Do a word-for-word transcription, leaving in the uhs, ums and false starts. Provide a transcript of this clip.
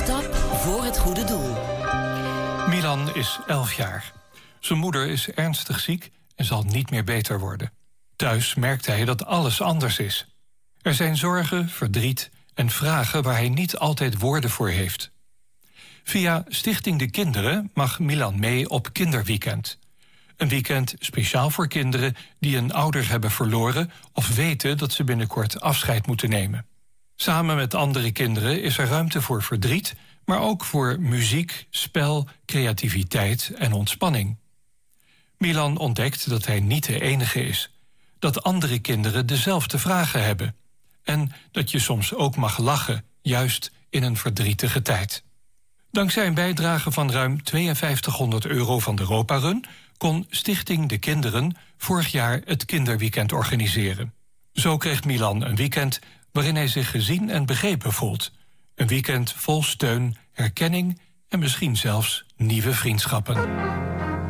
stap voor het goede doel. Milan is elf jaar. Zijn moeder is ernstig ziek en zal niet meer beter worden. Thuis merkt hij dat alles anders is. Er zijn zorgen, verdriet en vragen waar hij niet altijd woorden voor heeft. Via Stichting De Kinderen mag Milan mee op kinderweekend. Een weekend speciaal voor kinderen die een ouder hebben verloren of weten dat ze binnenkort afscheid moeten nemen. Samen met andere kinderen is er ruimte voor verdriet, maar ook voor muziek, spel, creativiteit en ontspanning. Milan ontdekt dat hij niet de enige is. Dat andere kinderen dezelfde vragen hebben. En dat je soms ook mag lachen, juist in een verdrietige tijd. Dankzij een bijdrage van ruim tweeënvijftighonderd euro van de Europa-run kon Stichting De Kinderen vorig jaar het kinderweekend organiseren. Zo kreeg Milan een weekend waarin hij zich gezien en begrepen voelt. Een weekend vol steun, herkenning en misschien zelfs nieuwe vriendschappen.